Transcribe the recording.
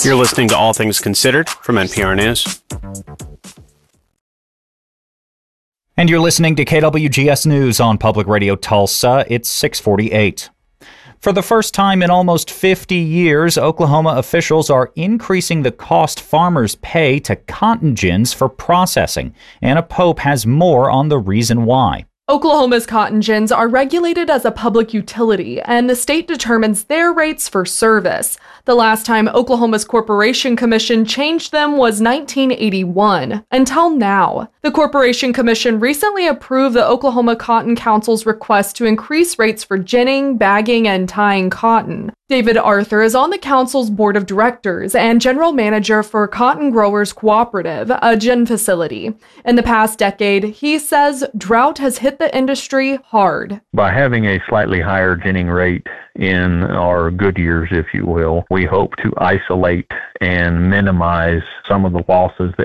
You're listening to All Things Considered from NPR News. And you're listening to KWGS News on Public Radio Tulsa. It's 6:48. For the first time in almost 50 years, Oklahoma officials are increasing the cost farmers pay to cotton gins for processing. Anna Pope has more on the reason why. Oklahoma's cotton gins are regulated as a public utility, and the state determines their rates for service. The last time Oklahoma's Corporation Commission changed them was 1981. Until now, the Corporation Commission recently approved the Oklahoma Cotton Council's request to increase rates for ginning, bagging, and tying cotton. David Arthur is on the council's board of directors and general manager for Cotton Growers Cooperative, a gin facility. In the past decade, he says drought has hit the industry hard. By having a slightly higher ginning rate in our good years, if you will, we hope to isolate and minimize some of the losses that